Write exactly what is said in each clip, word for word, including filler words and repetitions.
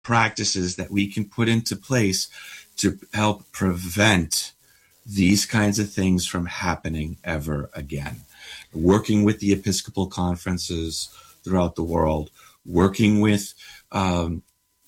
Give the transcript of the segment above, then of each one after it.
practices that we can put into place to help prevent these kinds of things from happening ever again. Working with the Episcopal conferences throughout the world, working with um,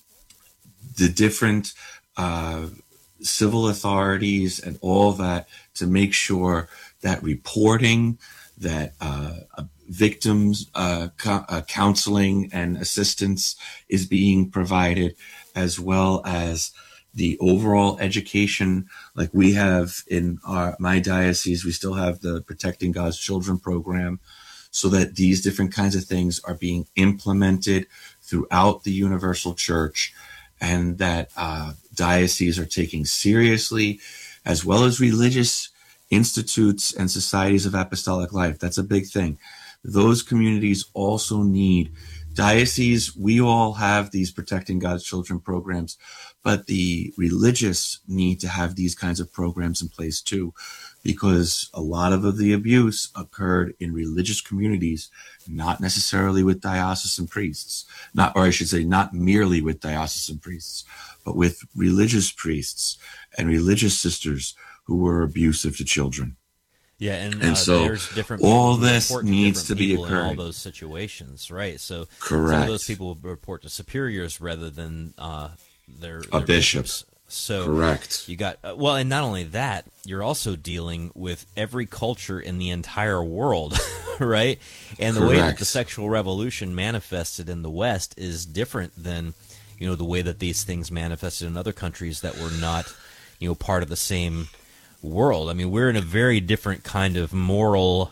the different uh, civil authorities and all that to make sure that reporting, that uh, victims uh, co- uh, counseling and assistance is being provided, as well as the overall education. Like we have in our, my diocese, we still have the Protecting God's Children program, so that these different kinds of things are being implemented throughout the universal church, and that uh, dioceses are taking seriously, as well as religious institutes and societies of apostolic life. That's a big thing. Those communities also need dioceses. We all have these Protecting God's Children programs, but the religious need to have these kinds of programs in place too, because a lot of the abuse occurred in religious communities, not necessarily with diocesan priests, not, or I should say, not merely with diocesan priests, but with religious priests and religious sisters who were abusive to children. Yeah, and, and uh, so there's different all people who this report needs to, to be people in all occurring. those situations, right? So Correct. some of those people report to superiors rather than uh, their, a their bishop. bishops. So correct. You got uh, well, and not only that, you're also dealing with every culture in the entire world, right? And the correct. way that the sexual revolution manifested in the West is different than, you know, the way that these things manifested in other countries that were not, you know, part of the same world. I mean, we're in a very different kind of moral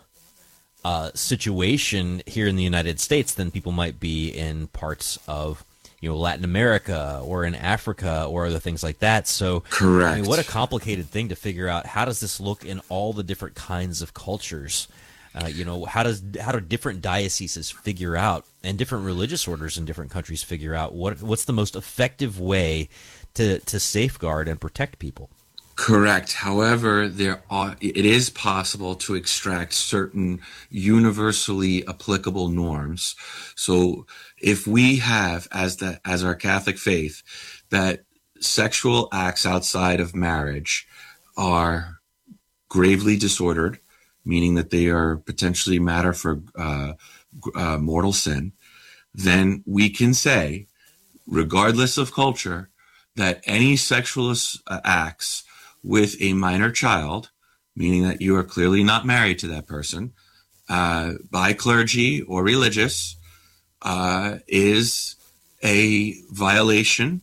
uh, situation here in the United States than people might be in parts of, you know, Latin America or in Africa or other things like that. So, correct. I mean, what a complicated thing to figure out. How does this look in all the different kinds of cultures? Uh, you know, how does how do different dioceses figure out, and different religious orders in different countries figure out what what's the most effective way to to safeguard and protect people? Correct. However, there are, it is possible to extract certain universally applicable norms. So if we have, as the as our Catholic faith, that sexual acts outside of marriage are gravely disordered, meaning that they are potentially matter for uh, uh, mortal sin, then we can say, regardless of culture, that any sexual uh, acts with a minor child, meaning that you are clearly not married to that person, uh, by clergy or religious, uh, is a violation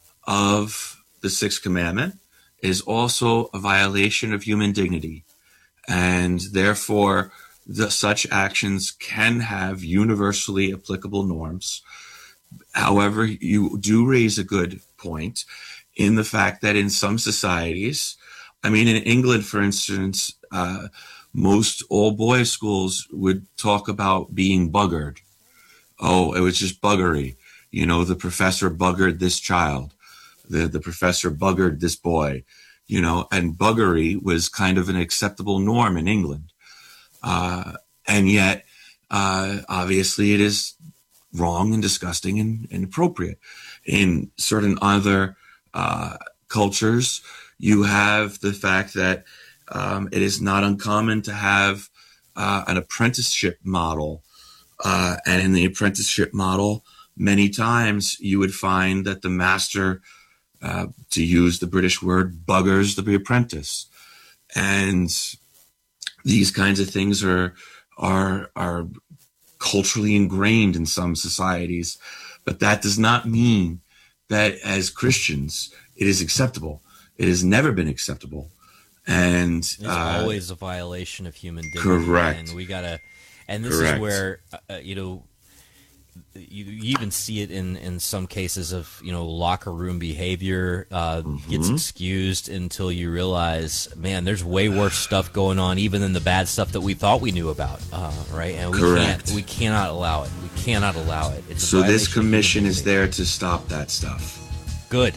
of the Sixth Commandment, is also a violation of human dignity. And therefore, the, such actions can have universally applicable norms. However, you do raise a good point in the fact that in some societies, I mean, in England, for instance, uh, most all boys schools would talk about being buggered. Oh, it was just buggery. You know, the professor buggered this child. The, the professor buggered this boy, you know, and buggery was kind of an acceptable norm in England. Uh, and yet, uh, obviously it is wrong and disgusting and inappropriate. In certain other uh, cultures, you have the fact that um, it is not uncommon to have uh, an apprenticeship model. Uh, and in the apprenticeship model, many times you would find that the master, uh, to use the British word, buggers the apprentice. And these kinds of things are, are, are culturally ingrained in some societies, but that does not mean that as Christians it is acceptable. It has never been acceptable, and it's uh, always a violation of human dignity. Correct. And we gotta, and this correct. is where uh, you know, you, you even see it in, in some cases of, you know, locker room behavior uh, mm-hmm. gets excused until you realize, man, there's way worse stuff going on even than the bad stuff that we thought we knew about, uh, right? And we Correct. can't we cannot allow it. We cannot allow it. It's so this commission is there to stop that stuff. Good.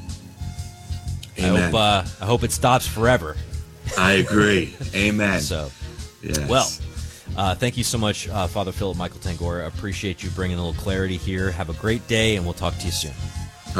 Amen. I hope uh, I hope it stops forever. I agree. Amen. So, yes. well. Uh, thank you so much, uh, Father Philip Michael Tangora. Appreciate you bringing a little clarity here. Have a great day, and we'll talk to you soon.